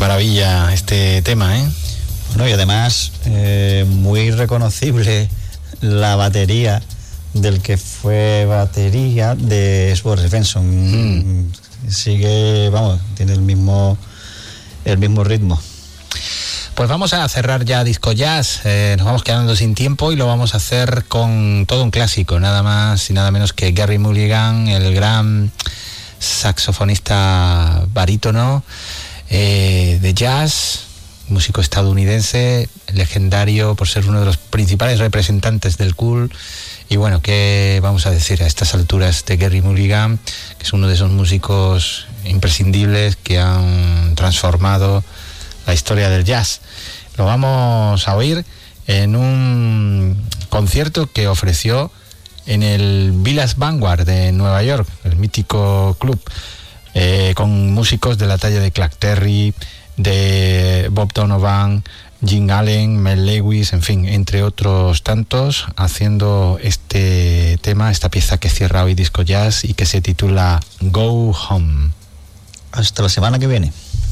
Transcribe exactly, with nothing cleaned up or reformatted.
maravilla este tema, ¿eh? Bueno, y además eh, muy reconocible la batería del que fue batería de Boris Benson. Mm. Sigue, vamos, tiene el mismo el mismo ritmo. Pues vamos a cerrar ya Disco Jazz, eh, nos vamos quedando sin tiempo y lo vamos a hacer con todo un clásico, nada más y nada menos que Gerry Mulligan, el gran saxofonista barítono eh, de jazz, músico estadounidense, legendario por ser uno de los principales representantes del cool. Y bueno, ¿qué vamos a decir a estas alturas de Gerry Mulligan, que es uno de esos músicos imprescindibles que han transformado la historia del jazz? Lo vamos a oír en un concierto que ofreció en el Village Vanguard de Nueva York, el mítico club, eh, con músicos de la talla de Clark Terry, de Bob Donovan, Jim Allen, Mel Lewis, en fin, entre otros tantos, haciendo este tema, esta pieza que cierra hoy Disco Jazz y que se titula Go Home. Hasta la semana que viene.